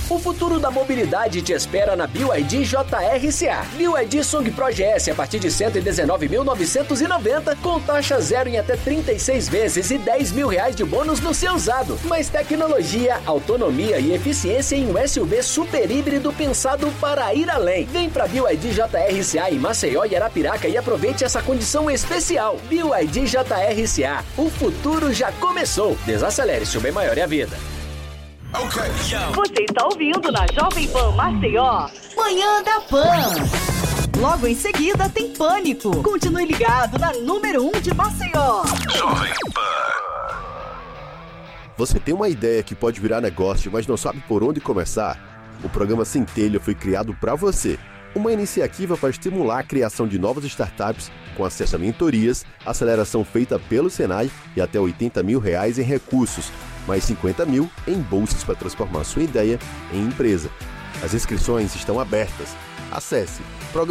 O futuro da mobilidade te espera na BYD JRCA. BYD Sung Pro GS a partir de R$ 119.990, com taxa zero em até 36 vezes e R$10 mil de bônus no seu usado. Mais tecnologia, autonomia e eficiência em um SUV super híbrido pensado para ir além. Vem pra BYD JRCA em Maceió e Arapiraca e aproveite essa condição especial. BYD JRCA. O futuro já começou. Desacelere, seu bem maior é a vida. Okay. Você está ouvindo na Jovem Pan Maceió, Manhã da Pan. Logo em seguida tem Pânico. Continue ligado na número 1 de Maceió. Jovem Pan. Você tem uma ideia que pode virar negócio, mas não sabe por onde começar? O programa Centelha foi criado para você. Uma iniciativa para estimular a criação de novas startups com acesso a mentorias, aceleração feita pelo Senai e até R$80 mil em recursos, mais 50 mil em bolsas para transformar sua ideia em empresa. As inscrições estão abertas. Acesse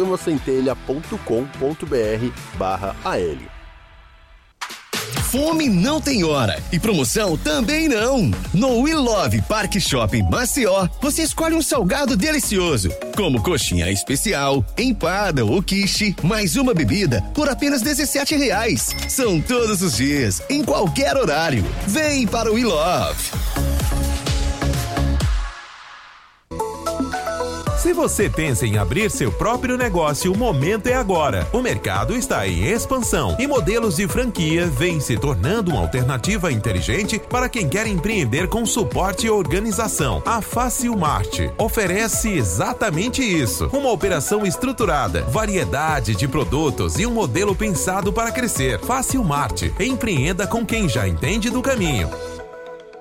programacentelha.com.br/AL. Fome não tem hora e promoção também não. No We Love Parque Shopping Maceió, você escolhe um salgado delicioso, como coxinha especial, empada ou quiche, mais uma bebida por apenas R$17. São todos os dias, em qualquer horário. Vem para o We Love. Se você pensa em abrir seu próprio negócio, o momento é agora. O mercado está em expansão e modelos de franquia vêm se tornando uma alternativa inteligente para quem quer empreender com suporte e organização. A Facilmart oferece exatamente isso. Uma operação estruturada, variedade de produtos e um modelo pensado para crescer. Facilmart, empreenda com quem já entende do caminho.